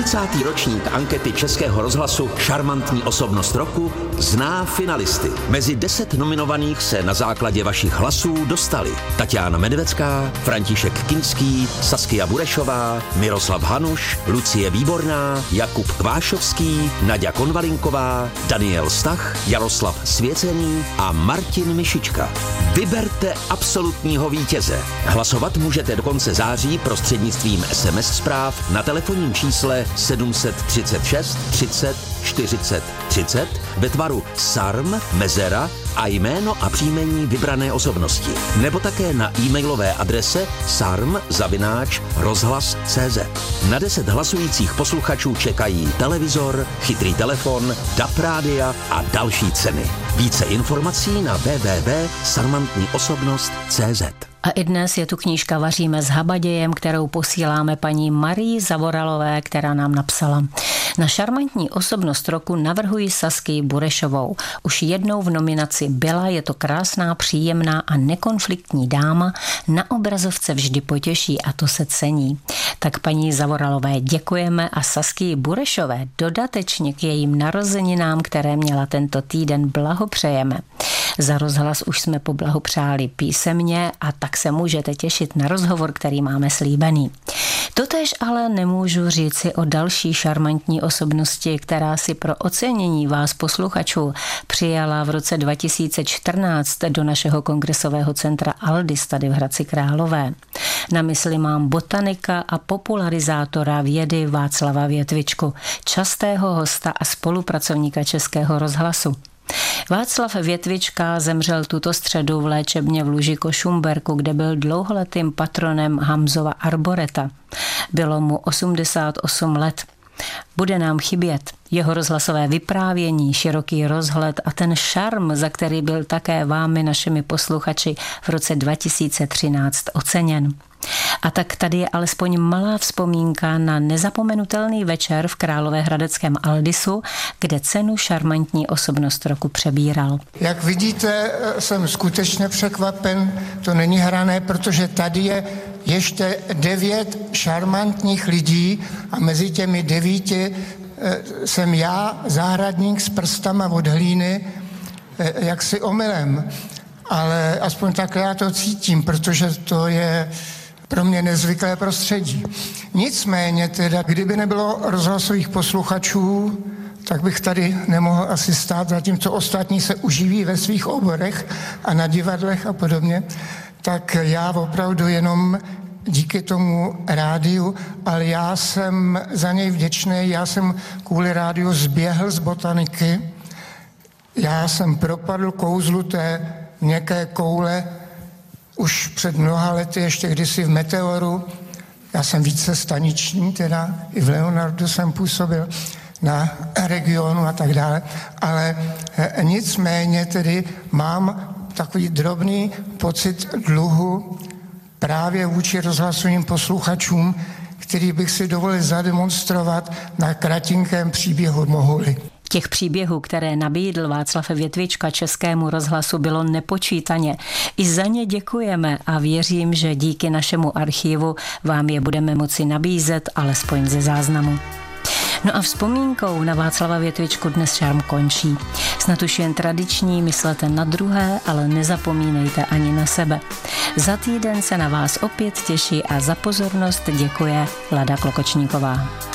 40. ročník ankety Českého rozhlasu Šarmantní osobnost roku zná finalisty. Mezi 10 nominovaných se na základě vašich hlasů dostali Tatiana Medvecká, František Kinský, Saskia Burešová, Miroslav Hanuš, Lucie Výborná, Jakub Kvášovský, Naďa Konvalinková, Daniel Stach, Jaroslav Svěcený a Martin Mišička. Vyberte absolutního vítěze. Hlasovat můžete do konce září prostřednictvím SMS zpráv na telefonním čísle 736 30 40 30 ve tvaru SARM, mezera a jméno a příjmení vybrané osobnosti. Nebo také na e-mailové adrese sarm@rozhlas.cz. Na 10 hlasujících posluchačů čekají televizor, chytrý telefon, DAB rádia a další ceny. Více informací na www.sarmantniosobnost.cz. A i dnes je tu knížka Vaříme s habadějem, kterou posíláme paní Marii Zavoralové, která nám napsala: Na šarmantní osobnost roku navrhuji Saskii Burešovou. Už jednou v nominaci byla, je to krásná, příjemná a nekonfliktní dáma, na obrazovce vždy potěší a to se cení. Tak paní Zavoralové děkujeme a Saskii Burešové dodatečně k jejím narozeninám, které měla tento týden, blahopřejeme. Za rozhlas už jsme poblahopřáli písemně a tak se můžete těšit na rozhovor, který máme slíbený. Totéž ale nemůžu říci o další šarmantní osobnosti, která si pro ocenění vás posluchačů přijala v roce 2014 do našeho kongresového centra Aldis tady v Hradci Králové. Na mysli mám botanika a popularizátora vědy Václava Větvičku, častého hosta a spolupracovníka Českého rozhlasu. Václav Větvička zemřel tuto středu v léčebně v Lužiko Šumberku, kde byl dlouholetým patronem Hamzova arboreta. Bylo mu 88 let. Bude nám chybět jeho rozhlasové vyprávění, široký rozhled a ten šarm, za který byl také vámi, našimi posluchači, v roce 2013 oceněn. A tak tady je alespoň malá vzpomínka na nezapomenutelný večer v Královéhradeckém Aldisu, kde cenu šarmantní osobnost roku přebíral. Jak vidíte, jsem skutečně překvapen, to není hrané, protože tady je ještě 9 šarmantních lidí a mezi těmi 9 jsem já, zahradník s prstama od hlíny, jaksi omylem. Ale aspoň takhle já to cítím, protože to je pro mě nezvyklé prostředí. Nicméně teda, kdyby nebylo rozhlasových posluchačů, tak bych tady nemohl asi stát, zatímco ostatní se uživí ve svých oborech a na divadlech a podobně, tak já opravdu jenom díky tomu rádiu, ale já jsem za něj vděčný, já jsem kvůli rádiu zběhl z botaniky, já jsem propadl kouzlu té měkké koule už před mnoha lety, ještě kdysi v Meteoru. Já jsem více staniční, teda i v Leonardu jsem působil na regionu a tak dále, ale nicméně tedy mám takový drobný pocit dluhu právě vůči rozhlasovým posluchačům, který bych si dovolil zademonstrovat na kratinkém příběhu mohu-li. Těch příběhů, které nabídl Václav Větvička Českému rozhlasu, bylo nepočítaně. I za ně děkujeme a věřím, že díky našemu archivu vám je budeme moci nabízet alespoň ze záznamu. No a vzpomínkou na Václava Větvičku dnes šarm končí. Snad už jen tradiční, myslete na druhé, ale nezapomínejte ani na sebe. Za týden se na vás opět těší a za pozornost děkuje Lada Klokočníková.